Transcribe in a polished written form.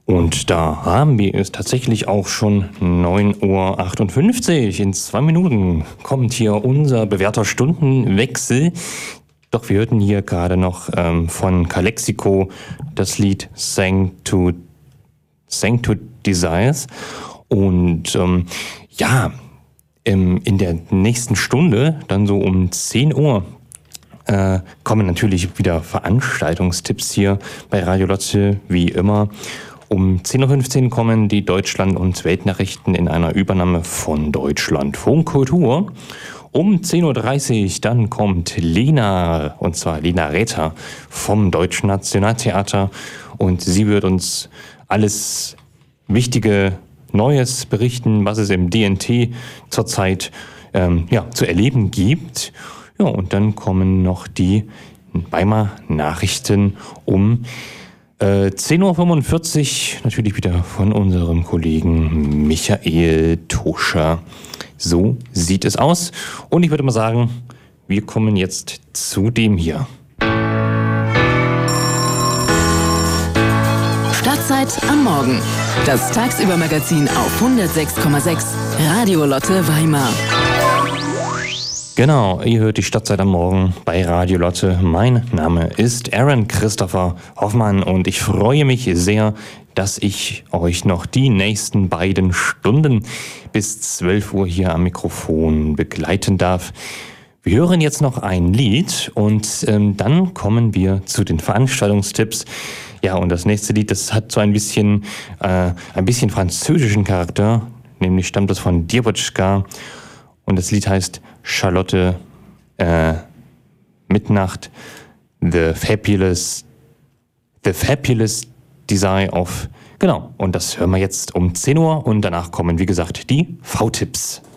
Und da haben wir es tatsächlich auch schon 9:58 Uhr. In 2 Minuten kommt hier unser bewährter Stundenwechsel. Doch wir hörten hier gerade noch von Calexico das Lied Sang to Desires. Und in der nächsten Stunde, dann so um 10 Uhr, kommen natürlich wieder Veranstaltungstipps hier bei Radio Lotte, wie immer. Um 10:15 Uhr kommen die Deutschland- und Weltnachrichten in einer Übernahme von Deutschlandfunk Kultur. Um 10:30 Uhr dann kommt Lena, und zwar Lena Räther vom Deutschen Nationaltheater. Und sie wird uns alles Wichtige Neues berichten, was es im DNT zurzeit zu erleben gibt. Ja, und dann kommen noch die Weimar Nachrichten um 10:45 Uhr, natürlich wieder von unserem Kollegen Michael Toscher. So sieht es aus. Und ich würde mal sagen, wir kommen jetzt zu dem hier. Stadtzeit am Morgen. Das Tagsübermagazin auf 106,6 Radio Lotte Weimar. Genau, ihr hört die Stadtzeit am Morgen bei Radio Lotte. Mein Name ist Aaron Christopher Hoffmann und ich freue mich sehr, dass ich euch noch die nächsten beiden Stunden bis 12 Uhr hier am Mikrofon begleiten darf. Wir hören jetzt noch ein Lied und dann kommen wir zu den Veranstaltungstipps. Ja, und das nächste Lied, das hat so ein bisschen französischen Charakter, nämlich stammt es von Dieboczka und das Lied heißt Charlotte Midnacht, The Fabulous Desire of. Genau, und das hören wir jetzt um 10 Uhr und danach kommen, wie gesagt, die V-Tipps.